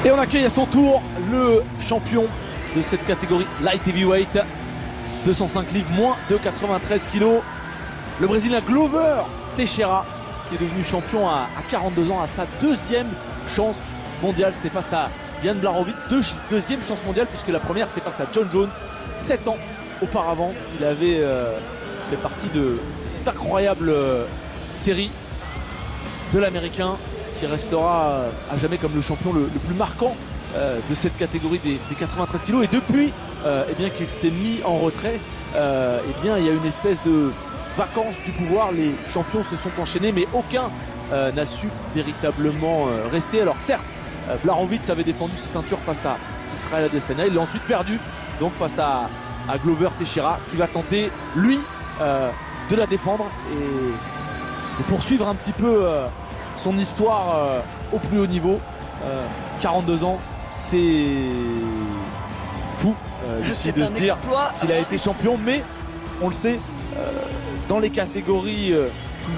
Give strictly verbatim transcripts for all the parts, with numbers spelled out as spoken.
Et on accueille à son tour le champion de cette catégorie light heavyweight, deux cent cinq livres, moins de quatre-vingt-treize kilos, le Brésilien Glover Teixeira, qui est devenu champion à, à quarante-deux ans, à sa deuxième chance mondiale. C'était face à Jan Blachowicz, deux, deuxième chance mondiale, puisque la première c'était face à John Jones, sept ans auparavant. Il avait euh, fait partie de cette incroyable euh, série de l'Américain, qui restera euh, à jamais comme le champion le, le plus marquant euh, de cette catégorie des, des quatre-vingt-treize kilos. Et depuis euh, eh bien qu'il s'est mis en retrait, euh, eh bien il y a une espèce de vacances du pouvoir. Les champions se sont enchaînés, mais aucun euh, n'a su véritablement euh, rester. Alors certes, euh, Blachowicz avait défendu ses ceintures face à Israel Adesanya, il l'a ensuite perdu donc face à, à Glover Teixeira, qui va tenter lui euh, de la défendre et de poursuivre un petit peu euh, son histoire euh, au plus haut niveau. euh, quarante-deux ans, c'est fou euh, Lucie, de se dire qu'il a été champion, mais on le sait, euh, dans les catégories euh,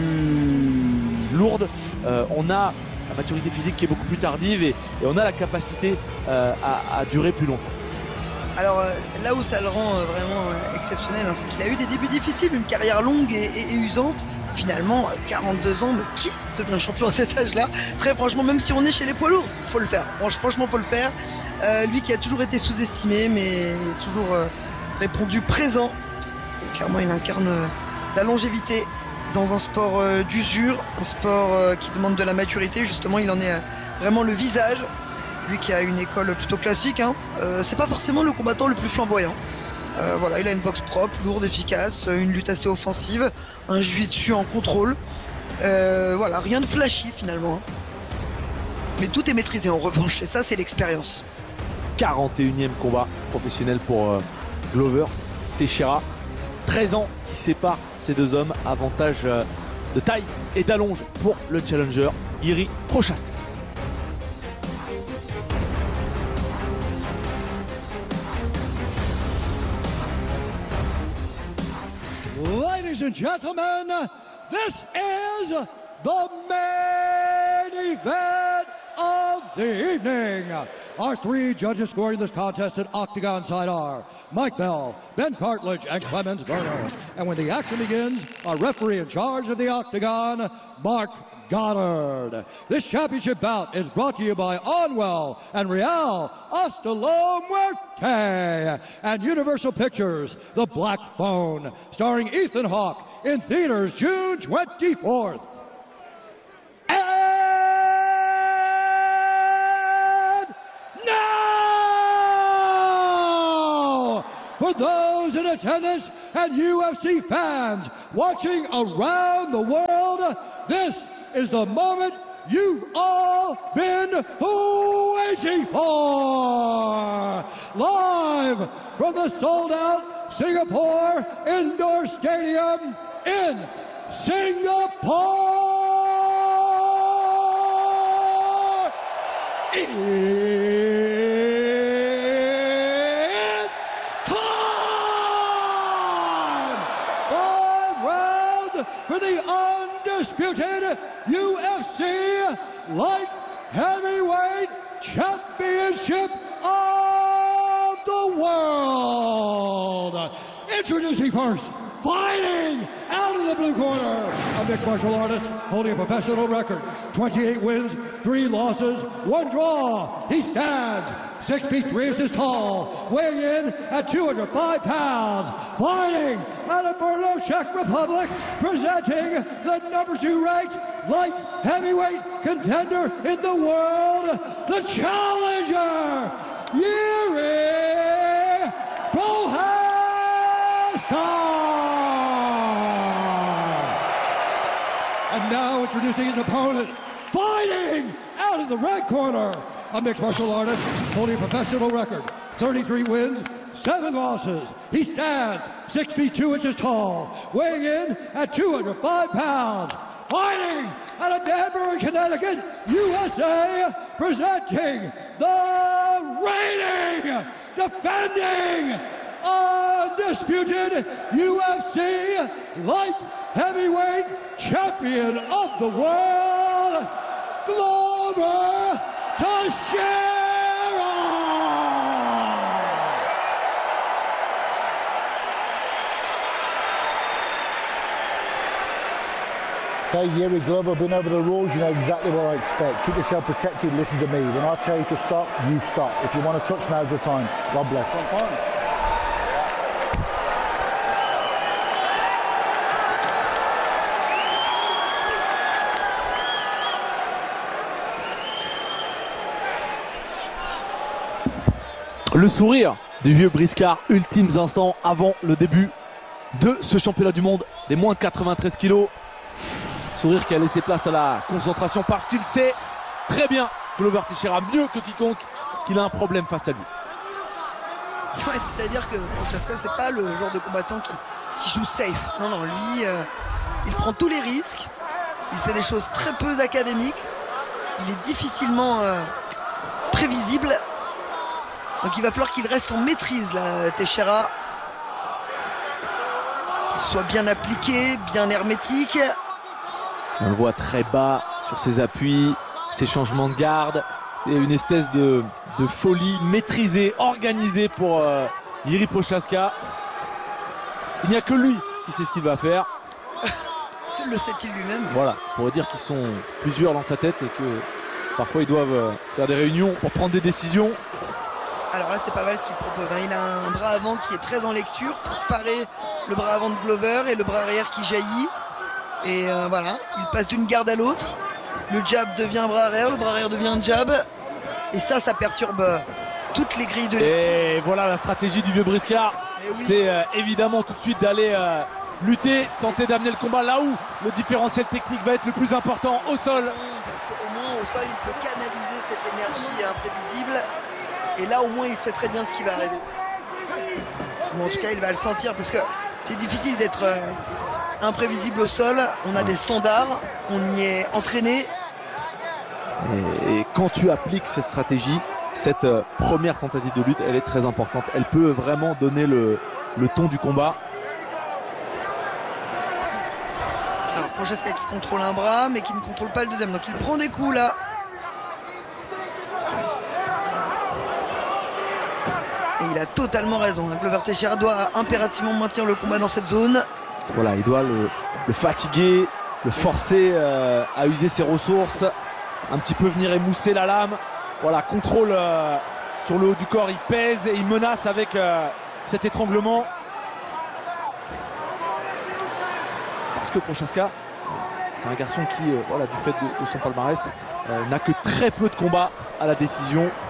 plus lourdes, euh, on a la maturité physique qui est beaucoup plus tardive et, et on a la capacité euh, à, à durer plus longtemps. Alors euh, là où ça le rend euh, vraiment euh, exceptionnel, hein, c'est qu'il a eu des débuts difficiles, une carrière longue et, et, et usante. Finalement, quarante-deux ans, mais qui devient champion à cet âge-là? Très franchement, même si on est chez les poids lourds, faut le faire. Franchement, faut le faire. Euh, lui qui a toujours été sous-estimé, mais toujours euh, répondu présent. Et clairement, il incarne euh, la longévité dans un sport euh, d'usure, un sport euh, qui demande de la maturité. Justement, il en est euh, vraiment le visage. Lui qui a une école plutôt classique, hein. euh, c'est pas forcément le combattant le plus flamboyant. Euh, voilà, il a une boxe propre, lourde, efficace, une lutte assez offensive, un jiu-jitsu en contrôle. Euh, voilà, rien de flashy finalement. Hein. Mais tout est maîtrisé en revanche, et ça c'est l'expérience. quarante et unième combat professionnel pour euh, Glover Teixeira. treize ans qui séparent ces deux hommes, avantage euh, de taille et d'allonge pour le challenger Jiří Procházka. Ladies and gentlemen, this is the main event of the evening. Our three judges scoring this contest at Octagon side are Mike Bell, Ben Cartledge, and Clemens Werner. And when the action begins, our referee in charge of the Octagon, Mark Goddard. This championship bout is brought to you by Onwell and Real Hasta la Muerte and Universal Pictures, The Black Phone, starring Ethan Hawke, in theaters June twenty-fourth. And now, for those in attendance and U F C fans watching around the world, this is the moment you've all been waiting for. Live from the sold-out Singapore Indoor Stadium in Singapore. It's time! Five rounds for the undisputed U F C Light Heavyweight Championship of the World. Introducing first, fighting out of the blue corner, a mixed martial artist holding a professional record, twenty-eight wins, three losses, one draw. He stands six feet three inches tall, weighing in at two hundred five pounds, fighting out of Brno, Czech Republic, presenting the number two ranked light heavyweight contender in the world, the challenger, Jiří Procházka. And now introducing his opponent, fighting out of the red corner, a mixed martial artist holding a professional record, thirty-three wins, seven losses. He stands six feet two inches tall, weighing in at two hundred five pounds, fighting out of Danbury, Connecticut, U S A, presenting the reigning, defending, undisputed U F C light heavyweight champion of the world, Glover Teixeira! Okay, Yuri Glover, been over the rules, you know exactly what I expect. Keep yourself protected, listen to me. When I tell you to stop, you stop. If you want to touch, now's the time. God bless. Le sourire du vieux briscard, ultimes instants avant le début de ce championnat du monde des moins de quatre-vingt-treize kilos. Sourire qui a laissé place à la concentration parce qu'il sait très bien, Glover Teixeira, mieux que quiconque, qu'il a un problème face à lui. Ouais, c'est-à-dire que Prochaska, c'est pas le genre de combattant qui, qui joue safe. Non, non, lui, euh, il prend tous les risques. Il fait des choses très peu académiques. Il est difficilement euh, prévisible. Donc il va falloir qu'il reste en maîtrise, là, Teixeira. Qu'il soit bien appliqué, bien hermétique. On le voit très bas sur ses appuis, ses changements de garde. C'est une espèce de, de folie maîtrisée, organisée pour euh, Jiří Procházka. Il n'y a que lui qui sait ce qu'il va faire. Le sait-il lui-même? Voilà, pour dire qu'ils sont plusieurs dans sa tête et que parfois ils doivent faire des réunions pour prendre des décisions. Alors là, c'est pas mal ce qu'il propose, hein. Il a un bras avant qui est très en lecture pour parer le bras avant de Glover et le bras arrière qui jaillit. Et euh, voilà, il passe d'une garde à l'autre. Le jab devient un bras arrière, le bras arrière devient un jab. Et ça, ça perturbe euh, toutes les grilles de lecture. Et voilà la stratégie du vieux briscard. Oui. C'est euh, évidemment tout de suite d'aller euh, lutter, tenter d'amener le combat là où le différentiel technique va être le plus important, au sol. Parce qu'au moins, au sol, il peut canaliser cette énergie imprévisible. Et là, au moins, il sait très bien ce qui va arriver. Bon, en tout cas, il va le sentir parce que c'est difficile d'être euh, imprévisible au sol. On a des standards, on y est entraîné. Et, et quand tu appliques cette stratégie, cette euh, première tentative de lutte, elle est très importante. Elle peut vraiment donner le, le ton du combat. Alors, Procházka qui contrôle un bras, mais qui ne contrôle pas le deuxième. Donc, il prend des coups là. Et il a totalement raison. Glover Teixeira doit impérativement maintenir le combat dans cette zone. Voilà, il doit le, le fatiguer, le forcer euh, à user ses ressources, un petit peu venir émousser la lame. Voilà, contrôle euh, sur le haut du corps, il pèse et il menace avec euh, cet étranglement. Parce que Procházka, c'est un garçon qui, euh, voilà, du fait de, de son palmarès, euh, n'a que très peu de combats à la décision.